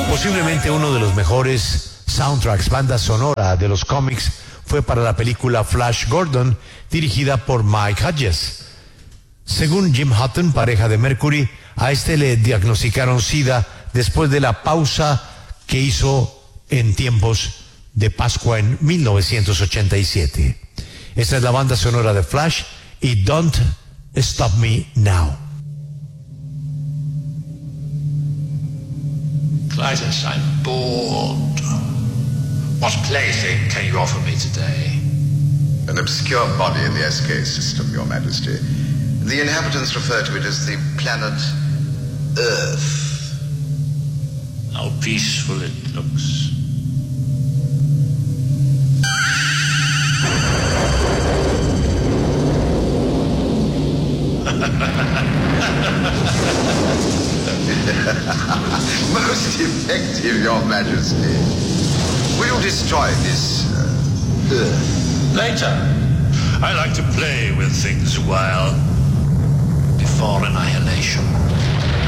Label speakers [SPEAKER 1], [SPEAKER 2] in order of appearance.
[SPEAKER 1] Posiblemente uno de los mejores soundtracks, banda sonora de los cómics, fue para la película Flash Gordon, dirigida por Mike Hodges. Según Jim Hutton, pareja de Mercury, a este le diagnosticaron SIDA después de la pausa que hizo en tiempos de Pascua en 1987. Esta es la banda sonora de Flash y Don't Stop Me Now.
[SPEAKER 2] Clytus, I'm bored. What plaything can you offer me today?
[SPEAKER 3] An obscure body in the SK system, Your Majesty. The inhabitants refer to it as the planet Earth.
[SPEAKER 2] How peaceful it looks.
[SPEAKER 3] Most effective, Your Majesty. Will you destroy this Earth?
[SPEAKER 2] Later. I like to play with things a while before annihilation.